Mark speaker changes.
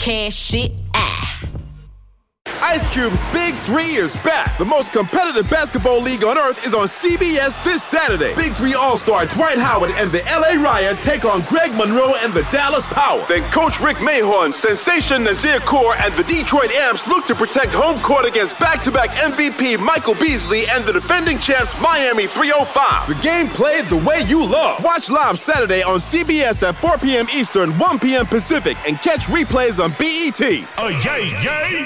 Speaker 1: cash shit.
Speaker 2: Ice Cube's Big 3 is back. The most competitive basketball league on earth is on CBS this Saturday. Big 3 All-Star Dwight Howard and the LA Riot take on Greg Monroe and the Dallas Power. Then Coach Rick Mahorn, Sensation Nazir Kaur, and the Detroit Amps look to protect home court against back-to-back MVP Michael Beasley and the defending champs Miami 305. The game played the way you love. Watch live Saturday on CBS at 4 p.m. Eastern, 1 p.m. Pacific, and catch replays on BET.
Speaker 3: Yay, yay!